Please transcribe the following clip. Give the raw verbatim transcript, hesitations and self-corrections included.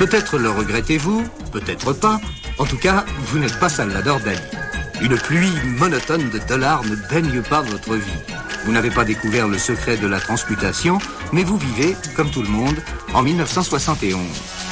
Peut-être le regrettez-vous, peut-être pas. En tout cas, vous n'êtes pas Salvador Dali. Une pluie monotone de dollars ne baigne pas votre vie. Vous n'avez pas découvert le secret de la transmutation, mais vous vivez, comme tout le monde, en mille neuf cent soixante et onze.